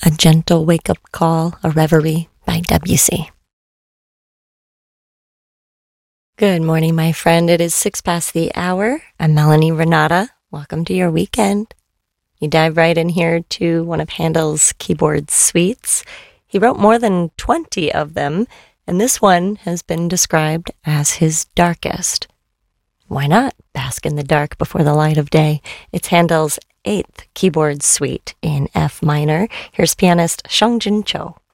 A gentle wake-up call, a reverie by Debussy. Good morning, my friend. It is 6 past the hour. I'm Melanie Renata. Welcome to your weekend. You dive right in here to one of Handel's keyboard suites. He wrote more than 20 of them, and this one has been described as his darkest. Why not bask in the dark before the light of day? It's Handel's 8th keyboard suite in F minor. Here's pianist Seongjin Cho.